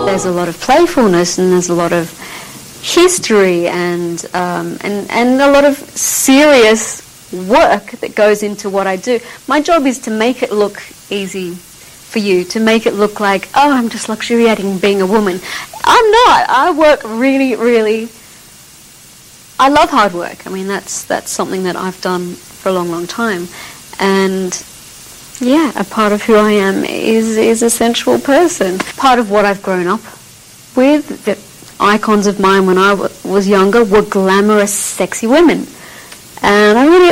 there's a lot of playfulness and there's a lot of history and a lot of serious work that goes into what I do. My job is to make it look easy for you, to make it look like, oh, I'm just luxuriating being a woman. I'm not. I work really, really... I love hard work. I mean, that's something that I've done for a long, long time. And yeah, a part of who I am is a sensual person. Part of what I've grown up with, the icons of mine when I was younger were glamorous, sexy women. And I really,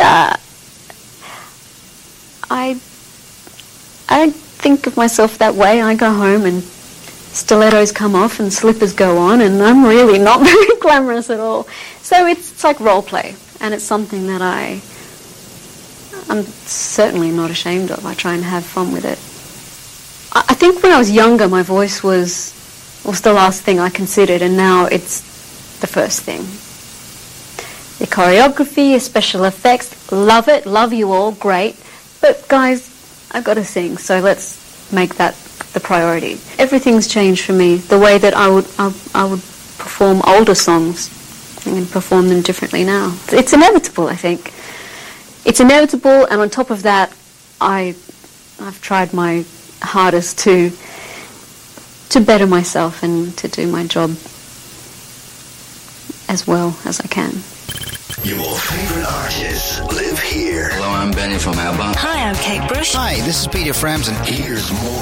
I think of myself that way. I go home and stilettos come off and slippers go on, and I'm really not very glamorous at all. So it's like role play, and it's something that I'm certainly not ashamed of. I try and have fun with it. I think when I was younger, my voice was the last thing I considered, and now it's the first thing. Your choreography, your special effects, love it, love you all, great. But guys, I've got to sing, so let's make that the priority. Everything's changed for me. The way that I would perform older songs, I can perform them differently now. It's inevitable, I think. It's inevitable, and on top of that, I've tried my hardest to better myself and to do my job as well as I can. Your favorite artists live here. Hello, I'm Benny from ABBA. Hi, I'm Kate Bush. Hi, this is Peter Frampton. Here's more